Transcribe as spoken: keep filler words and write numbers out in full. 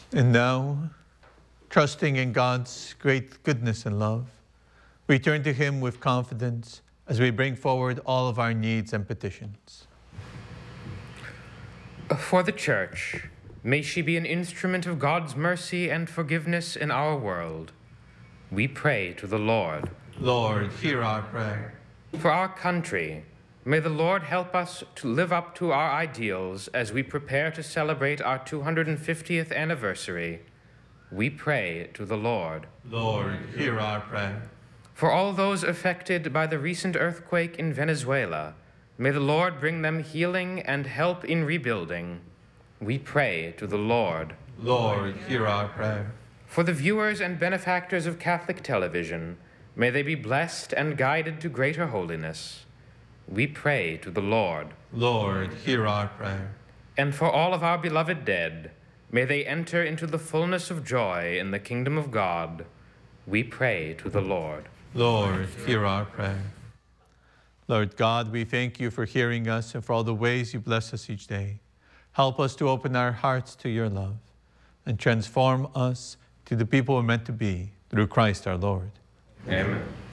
And now, trusting in God's great goodness and love, we turn to Him with confidence as we bring forward all of our needs and petitions. For the Church, may she be an instrument of God's mercy and forgiveness in our world. We pray to the Lord. Lord, hear our prayer. For our country, may the Lord help us to live up to our ideals as we prepare to celebrate our two hundred fiftieth anniversary. We pray to the Lord. Lord, hear our prayer. For all those affected by the recent earthquake in Venezuela, may the Lord bring them healing and help in rebuilding. We pray to the Lord. Lord, hear our prayer. For the viewers and benefactors of Catholic television, may they be blessed and guided to greater holiness. We pray to the Lord. Lord, hear our prayer. And for all of our beloved dead, may they enter into the fullness of joy in the kingdom of God. We pray to the Lord. Lord, hear our prayer. Lord God, we thank you for hearing us and for all the ways you bless us each day. Help us to open our hearts to your love and transform us to the people we're meant to be through Christ our Lord. Amen.